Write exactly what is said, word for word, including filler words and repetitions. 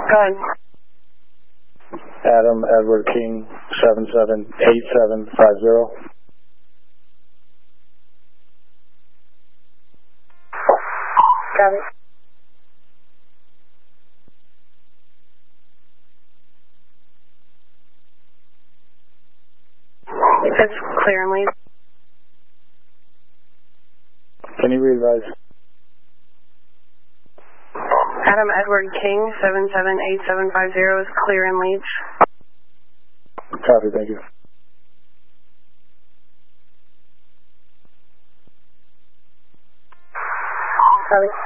Go ahead. Adam Edward King, seven seven eight seven five zero. Got it. It says clear and lead. Can you re-advise? Adam Edward King, seven seven eight seven five zero is clear and leads. Copy, thank you. Copy.